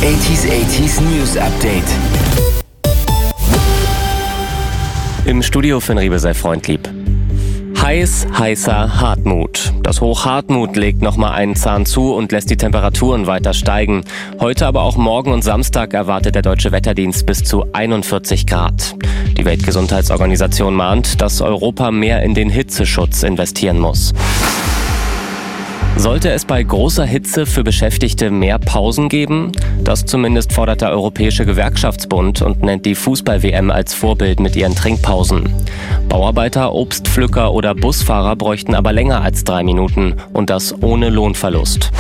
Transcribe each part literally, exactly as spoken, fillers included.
achtziger achtziger News Update. Im Studio Finn Riebe sei freundlieb. Heiß, heißer Hartmut. Das Hoch Hartmut legt nochmal einen Zahn zu und lässt die Temperaturen weiter steigen. Heute, aber auch morgen und Samstag erwartet der Deutsche Wetterdienst bis zu einundvierzig Grad. Die Weltgesundheitsorganisation mahnt, dass Europa mehr in den Hitzeschutz investieren muss. Sollte es bei großer Hitze für Beschäftigte mehr Pausen geben? Das zumindest fordert der Europäische Gewerkschaftsbund und nennt die Fußball-W M als Vorbild mit ihren Trinkpausen. Bauarbeiter, Obstpflücker oder Busfahrer bräuchten aber länger als drei Minuten und das ohne Lohnverlust.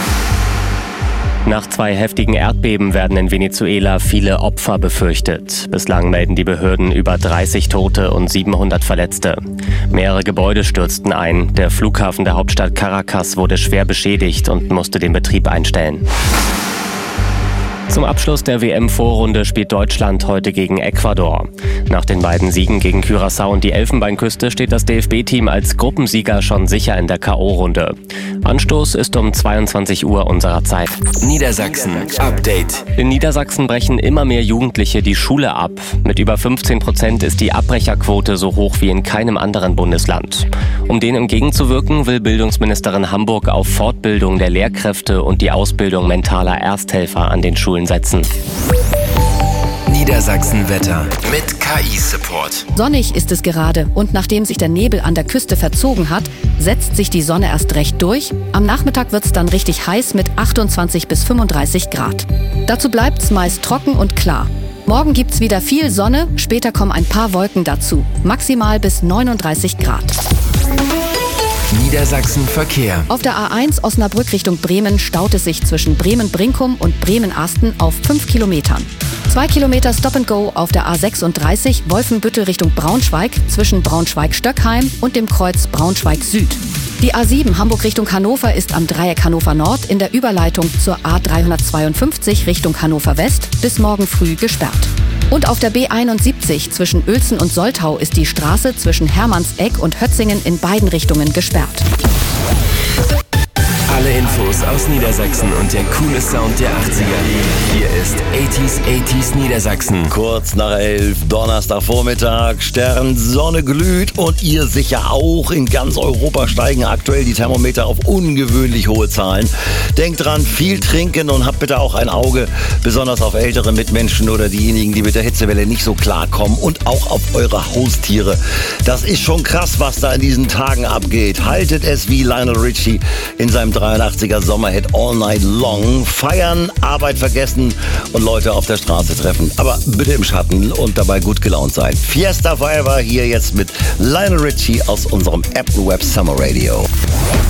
Nach zwei heftigen Erdbeben werden in Venezuela viele Opfer befürchtet. Bislang melden die Behörden über dreißig Tote und siebenhundert Verletzte. Mehrere Gebäude stürzten ein. Der Flughafen der Hauptstadt Caracas wurde schwer beschädigt und musste den Betrieb einstellen. Zum Abschluss der W M-Vorrunde spielt Deutschland heute gegen Ecuador. Nach den beiden Siegen gegen Curaçao und die Elfenbeinküste steht das D F B-Team als Gruppensieger schon sicher in der K O-Runde. Anstoß ist um zweiundzwanzig Uhr unserer Zeit. Niedersachsen Update. In Niedersachsen brechen immer mehr Jugendliche die Schule ab. Mit über fünfzehn Prozent ist die Abbrecherquote so hoch wie in keinem anderen Bundesland. Um dem entgegenzuwirken, will Bildungsministerin Hamburg auf Fortbildung der Lehrkräfte und die Ausbildung mentaler Ersthelfer an den Schulen setzen. Niedersachsen Wetter mit K I-Support. Sonnig ist es gerade und nachdem sich der Nebel an der Küste verzogen hat, setzt sich die Sonne erst recht durch. Am Nachmittag wird es dann richtig heiß mit achtundzwanzig bis fünfunddreißig Grad. Dazu bleibt es meist trocken und klar. Morgen gibt's wieder viel Sonne, später kommen ein paar Wolken dazu. Maximal bis neununddreißig Grad. Niedersachsen Verkehr. Auf der A eins Osnabrück Richtung Bremen staut es sich zwischen Bremen-Brinkum und Bremen-Asten auf fünf Kilometern. Zwei Kilometer Stop-and-Go auf der A sechsunddreißig Wolfenbüttel Richtung Braunschweig zwischen Braunschweig-Stöckheim und dem Kreuz Braunschweig-Süd. Die A sieben Hamburg Richtung Hannover ist am Dreieck Hannover Nord in der Überleitung zur A dreihundertzweiundfünfzig Richtung Hannover West bis morgen früh gesperrt. Und auf der B einundsiebzig zwischen Uelzen und Soltau ist die Straße zwischen Hermannseck und Hötzingen in beiden Richtungen gesperrt. Alle Infos aus Niedersachsen und der coole Sound der achtziger. Hier ist achtziger achtziger Niedersachsen. Kurz nach elf, Donnerstagvormittag, Stern, Sonne glüht und ihr sicher auch. In ganz Europa steigen aktuell die Thermometer auf ungewöhnlich hohe Zahlen. Denkt dran, viel trinken und habt bitte auch ein Auge, besonders auf ältere Mitmenschen oder diejenigen, die mit der Hitzewelle nicht so klarkommen und auch auf eure Haustiere. Das ist schon krass, was da in diesen Tagen abgeht. Haltet es wie Lionel Richie in seinem dreiundachtziger Sommerhit All Night Long. Feiern, Arbeit vergessen und Leute auf der Straße treffen. Aber bitte im Schatten und dabei gut gelaunt sein. Fiesta Forever hier jetzt mit Lionel Richie aus unserem Apple Web Summer Radio.